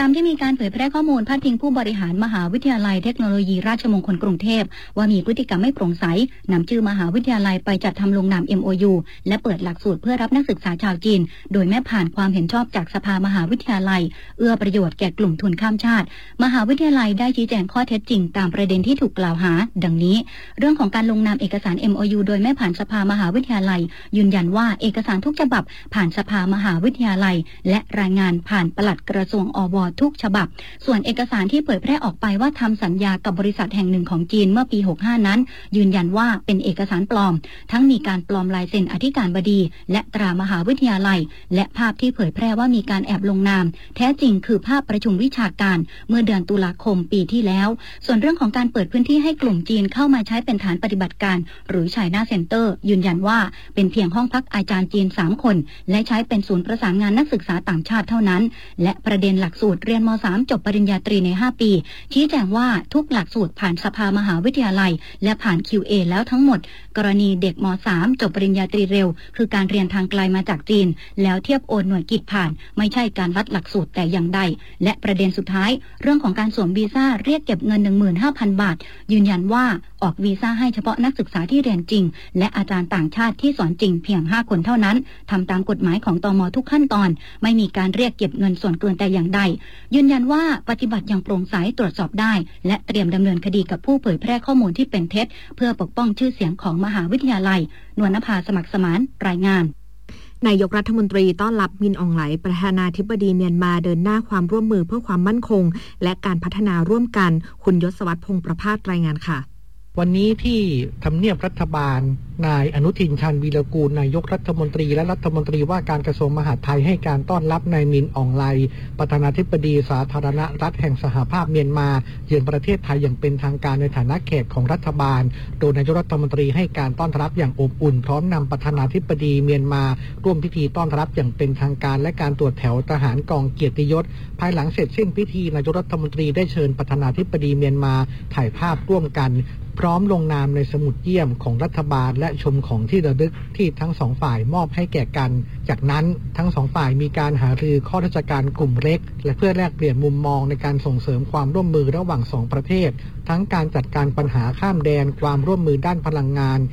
ามที่มีการเผยแพร่ข้อมูลพาดพิงผู้บริหารมหาวิทยาลัยเทคโนโลยีราชมงคลกรุงเทพว่ามีพฤติกรรมไม่โปร่งใสนำชื่อมหาวิทยาลัยไปจัดทำลงนาม MOU และเปิดหลักสูตรเพื่อรับนักศึกษาชาวจีนโดยไม่ผ่านความเห็นชอบจากสภามหาวิทยาลัยเอื้อประโยชน์แก่กลุ่มทุนข้ามชาติมหาวิทยาลัยได้ชี้แจงข้อเท็จจริงตามประเด็นที่ถูกกล่าวหาดังนี้เรื่องของการลงนามเอกสาร MOU โดยไม่ผ่านสภามหาวิทยาลัยยืนยันว่าเอกสารทุกฉบับผ่านสภามหาวิทยาลัยและรายงานผ่านปลัดกระทรวงอว.ทุกฉบับส่วนเอกสารที่เผยแพร่ออกไปว่าทำสัญญากับบริษัทแห่งหนึ่งของจีนเมื่อปี 65 นั้นยืนยันว่าเป็นเอกสารปลอมทั้งมีการปลอมลายเซ็นอธิการบดีและตรามหาวิทยาลัยและภาพที่เผยแพร่ว่ามีการแอบลงนามแท้จริงคือภาพประชุมวิชาการเมื่อเดือนตุลาคมปีที่แล้วส่วนเรื่องของการเปิดพื้นที่ให้กลุ่มจีนเข้ามาใช้เป็นฐานปฏิบัติการหรือChina Centerยืนยันว่าเป็นเพียงห้องพักอาจารย์จีน3คนและใช้เป็นศูนย์ประสานงานนักศึกษาต่างชาติเท่านั้นและประเด็นหลักสูตรเรียนม.3 จบปริญญาตรีใน5ปีชี้แจงว่าทุกหลักสูตรผ่านสภามหาวิทยาลัยและผ่าน QA แล้วทั้งหมดกรณีเด็กม.3 จบปริญญาตรีเร็วคือการเรียนทางไกลมาจากจีนแล้วเทียบโอนหน่วยกิจผ่านไม่ใช่การวัดหลักสูตรแต่อย่างใดและประเด็นสุดท้ายเรื่องของการสวมวีซ่าเรียกเก็บเงิน 15,000 บาทยืนยันว่าออกวีซ่าให้เฉพาะนักศึกษาที่เรียนจริงและอาจารย์ต่างชาติที่สอนจริงเพียง5คนเท่านั้นทำตามกฎหมายของตม.ทุกขั้นตอนไม่มีการเรียกเก็บเงินส่วนเกินแต่อย่างใดยืนยันว่าปฏิบัติอย่างโปร่งใสตรวจสอบได้และเตรียมดำเนินคดีกับผู้เผยแพร่ข้อมูลที่เป็นเท็จเพื่อปกป้องชื่อเสียงของมหาวิทยาลัยนวลนภาสมัครสมานรายงานนายกรัฐมนตรีต้อนรับมินอองไหลประธานาธิบดีเมียนมาเดินหน้าความร่วมมือเพื่อความมั่นคงและการพัฒนาร่วมกันคุณยศวัฒน์พงษ์ประภาสรายงานค่ะวันนี้ที่ทำเนียบรัฐบาลนายอนุทินชาญวีรกูลนายกรัฐมนตรีและรัฐมนตรีว่าการกระทรวงมหาดไทยให้การต้อนรับนายมินอองไลประธานาธิบดีสาธารณรัฐแห่งสหภาพเมียนมาเยือนประเทศไทยอย่างเป็นทางการในฐานะแขกของรัฐบาลโดยนายกรัฐมนตรีให้การต้อนรับอย่างอบอุ่นพร้อมนำประธานาธิบดีเมียนมาร่วมพิธีต้อนรับอย่างเป็นทางการและการตรวจแถวทหารกองเกียรติยศภายหลังเสร็จสิ้นพิธีนายกรัฐมนตรีได้เชิญประธานาธิบดีเมียนมาถ่ายภาพร่วมกันพร้อมลงนามในสมุดเยี่ยมของรัฐบาลและชมของที่ระลึกที่ทั้งสองฝ่ายมอบให้แก่กันจากนั้นทั้งสองฝ่ายมีการหารือข้อราชการกลุ่มเล็กและเพื่อแลกเปลี่ยนมุมมองในการส่งเสริมความร่วมมือระหว่างสองประเทศทั้งการจัดการปัญหาข้ามแดนความร่วมมือด้านพลังงาน